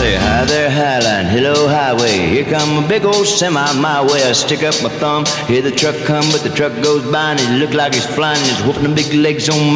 say, hi there, Highline, hello, highway. Here come a big old semi my way. I stick up my thumb, hear the truck come, but the truck goes by and it look like he's flying. He's whooping the big legs on